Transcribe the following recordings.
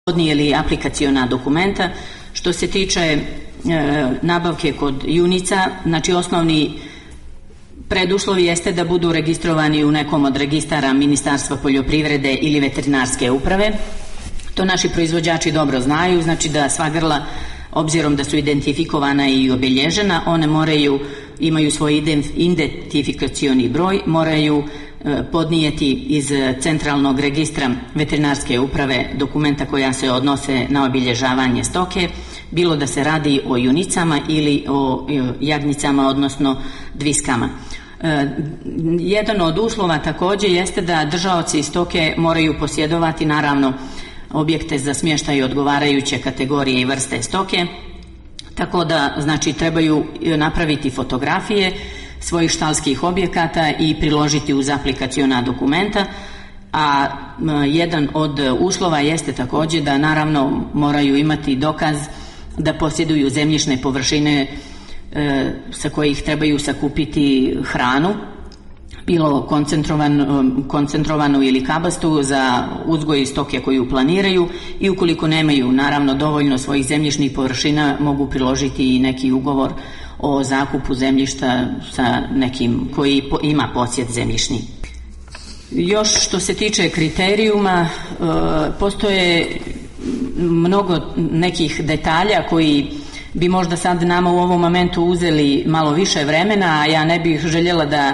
podnijeli aplikaciona dokumenta. Što se tiče nabavke kod junica, znači osnovni preduslov jeste da budu registrovani u nekom od registara Ministarstva poljoprivrede ili veterinarske uprave. To naši proizvođači dobro znaju, znači da sva grla, obzirom da su identifikovana i obilježena, one imaju svoj identifikacioni broj, moraju podnijeti iz centralnog registra veterinarske uprave dokumenta koja se odnose na obilježavanje stoke, bilo da se radi o junicama ili o jagnjicama, odnosno dviskama. Jedan od uslova također jeste da držaoci stoke moraju posjedovati naravno objekte za smještaj odgovarajuće kategorije i vrste stoke, tako da znači trebaju napraviti fotografije svojih štalskih objekata i priložiti uz aplikaciona dokumenta, a jedan od uslova jeste također da naravno moraju imati dokaz da posjeduju zemljišne površine sa kojih trebaju sakupiti hranu, bilo koncentrovanu ili kabastu za uzgoj stoke koju planiraju, i ukoliko nemaju naravno dovoljno svojih zemljišnih površina mogu priložiti i neki ugovor o zakupu zemljišta sa nekim koji ima posjed zemljišni. Još što se tiče kriterijuma, postoje mnogo nekih detalja koji bi možda sad nama u ovom momentu uzeli malo više vremena, a ja ne bih željela da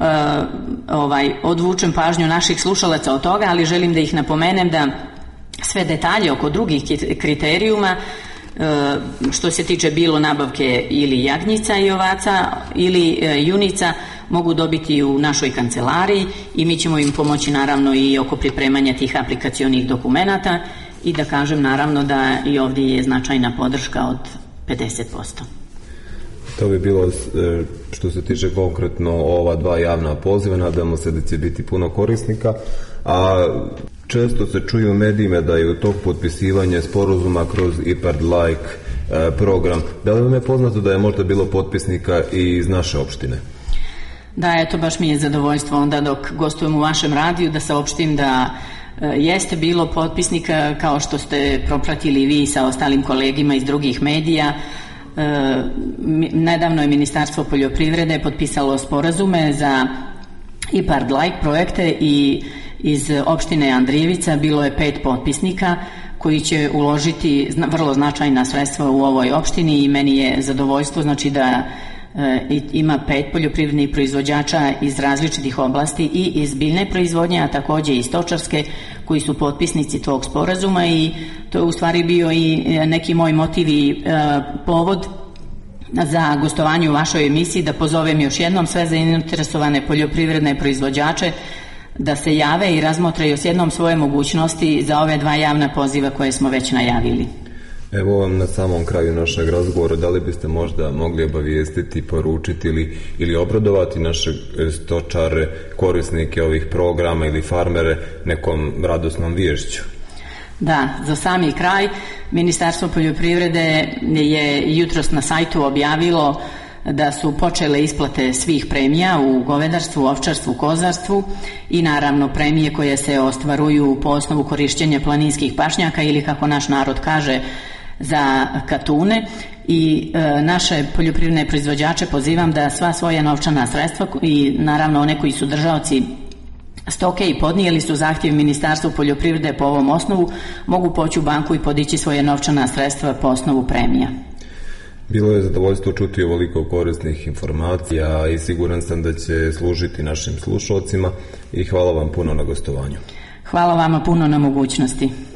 odvučem pažnju naših slušalaca od toga, ali želim da ih napomenem da sve detalje oko drugih kriterijuma, što se tiče bilo nabavke ili jagnjica i ovaca ili junica, mogu dobiti u našoj kancelariji i mi ćemo im pomoći naravno i oko pripremanja tih aplikacionih dokumenata, i da kažem naravno da i ovdje je značajna podrška od 50%. To bi bilo što se tiče konkretno ova dva javna poziva, nadamo se da će biti puno korisnika, a često se čuju u medijima da je u tog potpisivanja sporazuma kroz IPARD-like program. Da li vam je poznato da je možda bilo potpisnika i iz naše opštine? Da, eto, baš mi je zadovoljstvo onda dok gostujem u vašem radiju da saopštim da jeste bilo potpisnika, kao što ste propratili vi sa ostalim kolegima iz drugih medija. Nedavno je Ministarstvo poljoprivrede potpisalo sporazume za IPARD-like projekte i iz opštine Andrijevica bilo je 5 potpisnika koji će uložiti vrlo značajna sredstva u ovoj opštini, i meni je zadovoljstvo znači da ima 5 poljoprivrednih proizvođača iz različitih oblasti i iz biljne proizvodnje, a također i stočarske, koji su potpisnici tog sporazuma, i to je u stvari bio i neki moj motiv i povod za gostovanje u vašoj emisiji, da pozovem još jednom sve zainteresovane poljoprivredne proizvođače da se jave i razmotre još jednom svoje mogućnosti za ove dva javna poziva koje smo već najavili. Evo vam na samom kraju našeg razgovora, da li biste možda mogli obavijestiti, poručiti ili obradovati naše stočare, korisnike ovih programa ili farmere nekom radosnom viješću? Da, za sami kraj, Ministarstvo poljoprivrede je jutros na sajtu objavilo da su počele isplate svih premija u govedarstvu, ovčarstvu, kozarstvu i naravno premije koje se ostvaruju po osnovu korišćenja planinskih pašnjaka, ili kako naš narod kaže za katune, i naše poljoprivredne proizvođače pozivam da sva svoja novčana sredstva i naravno one koji su držaoci stoke i podnijeli su zahtjev Ministarstvu poljoprivrede po ovom osnovu, mogu poći u banku i podići svoje novčana sredstva po osnovu premija. Bilo je zadovoljstvo čuti ovoliko korisnih informacija i siguran sam da će služiti našim slušalcima, i hvala vam puno na gostovanju. Hvala vama puno na mogućnosti.